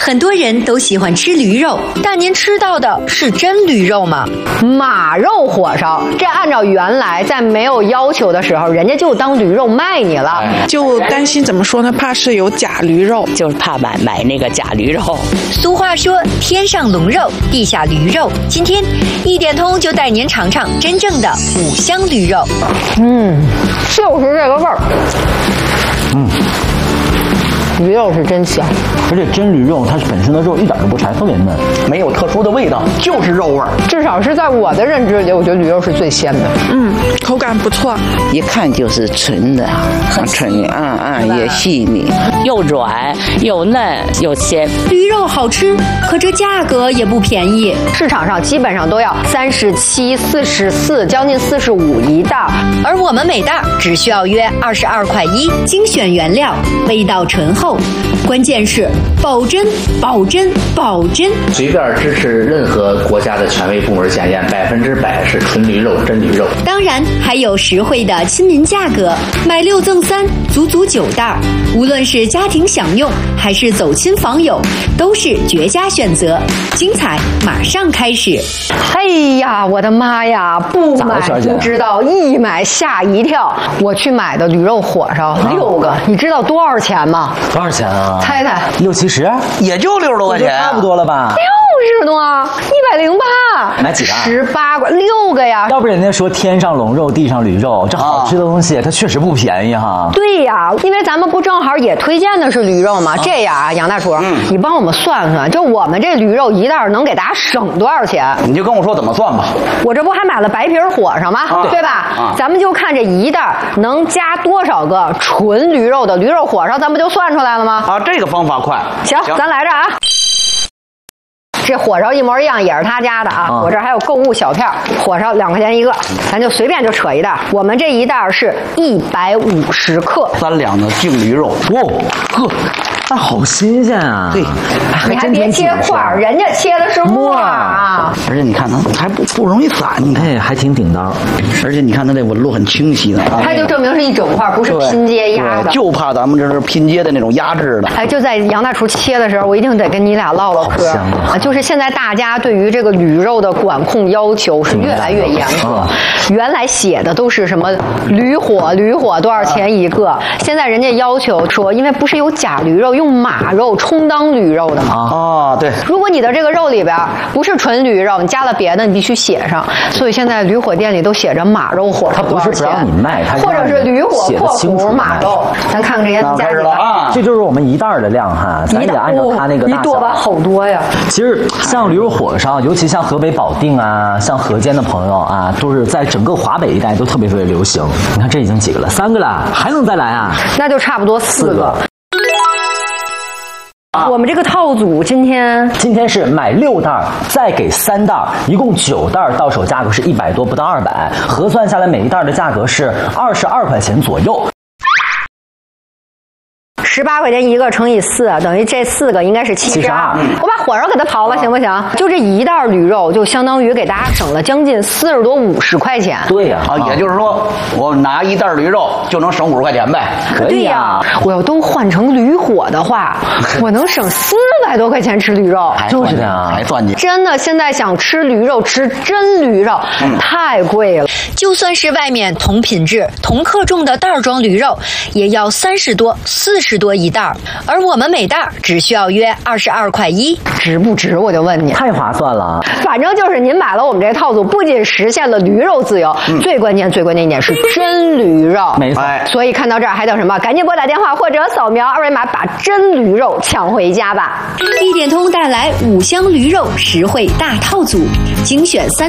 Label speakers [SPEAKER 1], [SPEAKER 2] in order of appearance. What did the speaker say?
[SPEAKER 1] 很多人都喜欢吃驴肉，但您吃到的是真驴肉吗？
[SPEAKER 2] 马肉火烧，这按照原来在没有要求的时候，人家就当驴肉卖你了，
[SPEAKER 3] 就担心怎么说呢？怕是有假驴肉，
[SPEAKER 4] 就是怕买那个假驴肉。
[SPEAKER 1] 俗话说，天上龙肉，地下驴肉。今天一点通就带您尝尝真正的五香驴肉。
[SPEAKER 2] 就是这个味儿。驴肉是真香，
[SPEAKER 5] 而且真驴肉它本身的肉一点都不柴，特别嫩，
[SPEAKER 6] 没有特殊的味道，就是肉味儿。
[SPEAKER 2] 至少是在我的认知里，我觉得驴肉是最鲜的。
[SPEAKER 3] 口感不错，
[SPEAKER 7] 一看就是纯的，很纯也细腻，
[SPEAKER 4] 又软又嫩又鲜。
[SPEAKER 1] 驴肉好吃，可这价格也不便宜，
[SPEAKER 2] 市场上基本上都要37、44，将近45一袋，
[SPEAKER 1] 而我们每袋只需要约22块1，精选原料，味道醇厚，关键是保真。
[SPEAKER 8] 随便支持任何国家的权威部门检验，100%是纯驴肉、真驴肉。
[SPEAKER 1] 当然还有实惠的亲民价格，买6赠3，足足9袋。无论是家庭享用还是走亲访友，都是绝佳选择。精彩马上开始！
[SPEAKER 2] 哎呀，我的妈呀！不买不知道，一买吓一跳。我去买的驴肉火烧6个，你知道多少钱吗？
[SPEAKER 5] 多少钱啊？
[SPEAKER 2] 猜猜
[SPEAKER 5] ，60、70，
[SPEAKER 6] 也就60多块钱，
[SPEAKER 5] 差不多了吧
[SPEAKER 2] ？60多，108。
[SPEAKER 5] 买几个
[SPEAKER 2] ？18个，6个呀。
[SPEAKER 5] 要不人家说天上龙肉，地上驴肉，这好吃的东西它确实不便宜哈。
[SPEAKER 2] 对呀，因为咱们不正好也推荐的是驴肉吗？这样啊，杨大厨，你帮我们算算，就我们这驴肉一袋能给大家省多少钱？
[SPEAKER 6] 你就跟我说怎么算吧。
[SPEAKER 2] 我这不还买了白皮火烧吗？对吧？咱们就看这一袋能加多少个纯驴肉的驴肉火烧，咱不就算出来了吗？
[SPEAKER 6] 这个方法快。
[SPEAKER 2] 行，咱来着啊。这火烧一模一样，也是他家的啊。我这还有购物小票，火烧2块钱一个，咱就随便就扯一袋。我们这一袋是150克
[SPEAKER 6] ，3两的净驴肉。
[SPEAKER 5] 那好新鲜啊！
[SPEAKER 6] 对，
[SPEAKER 2] 你还别切块，人家切的是沫啊。
[SPEAKER 6] 而且你看它还不容易散，你看，
[SPEAKER 5] 还挺顶当。
[SPEAKER 6] 而且你看它这纹路很清晰的，
[SPEAKER 2] 它就证明是一整块，不是拼接压的。
[SPEAKER 6] 就怕咱们这是拼接的那种压制的。
[SPEAKER 2] 就在杨大厨切的时候，我一定得跟你俩唠唠嗑啊。就是现在大家对于这个驴肉的管控要求是越来越严格，原来写的都是什么驴火多少钱一个，现在人家要求说，因为不是有假驴肉。用马肉充当驴肉的吗？
[SPEAKER 6] 对。
[SPEAKER 2] 如果你的这个肉里边不是纯驴肉，你加了别的，你必须写上。所以现在驴火店里都写着马肉火烧多少钱，
[SPEAKER 5] 它不是不让你卖，它
[SPEAKER 2] 或者是驴火（马肉）。咱看看这些
[SPEAKER 6] 开始了啊！
[SPEAKER 5] 这就是我们一袋的量哈，咱得按照它那个大小。
[SPEAKER 2] 一多吧，好多呀。
[SPEAKER 5] 其实像驴肉火烧，尤其像河北保定啊，像河间的朋友啊，都是在整个华北一带都特别流行。你看这已经几个了，3个了，还能再来啊？
[SPEAKER 2] 那就差不多4个。我们这个套组今天
[SPEAKER 5] 是买6袋，再给3袋，一共9袋，到手价格是100多，不到200，核算下来每一袋的价格是22块钱左右。
[SPEAKER 2] 18块钱一个乘以4，等于这4个应该是72。我把火烧给它刨了，行不行？就这一袋驴肉，就相当于给大家省了将近40多50块钱。
[SPEAKER 5] 对呀，
[SPEAKER 6] 也就是说，我拿一袋驴肉就能省50块钱呗？
[SPEAKER 5] 可以呀。
[SPEAKER 2] 我要都换成驴火的话，我能省400多块钱吃驴肉。
[SPEAKER 5] 就是这样，
[SPEAKER 6] 还算计。
[SPEAKER 2] 真的，现在想吃驴肉，吃真驴肉，太贵了。
[SPEAKER 1] 就算是外面同品质、同克重的袋装驴肉，也要30多、40多一袋，而我们每袋只需要约22块1，
[SPEAKER 2] 值不值？我就问你，
[SPEAKER 5] 太划算了。
[SPEAKER 2] 反正就是您买了我们这套组，不仅实现了驴肉自由，最关键一点是真驴肉，
[SPEAKER 5] 没错。
[SPEAKER 2] 所以看到这儿还等什么？赶紧拨打电话或者扫描2维码，把真驴肉抢回家吧！
[SPEAKER 1] 一点通带来5香驴肉实惠大套组，精选3。